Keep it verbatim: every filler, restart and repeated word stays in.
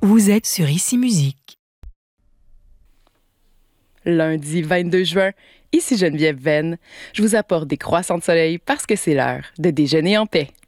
Vous êtes sur Ici Musique. Lundi vingt-deux juin, ici Geneviève Venn. Je vous apporte des croissants de soleil parce que c'est l'heure de déjeuner en paix.